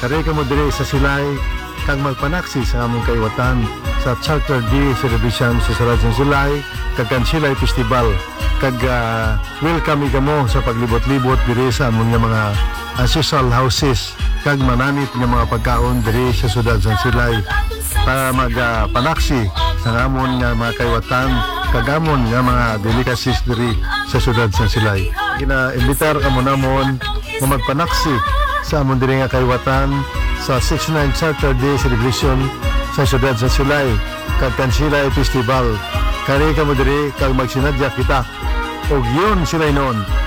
Kare ka mo dire sa silay kag magpanaksi sa among kaiwatan sa Charter D celebration sa Sarajan Silay kag Silay Festival kag welcome igamo sa paglibot-libot dire sa among nga mga ancestral houses kag mananit nga mga pagkaon dire sa syudad sa Silay para magpanaksi sa amon nga mga kaiwatan kag amon nga mga delicacies dire sa syudad sa Silay. Gina-imbitar kamo namon nga magpanaksi sa amon dire nga kaiwatan sa 69 Charter Day celebration sa syudad sa Silay kag Silay Festival. Kare ka mo dire kag magsinadya kita og yun sila noon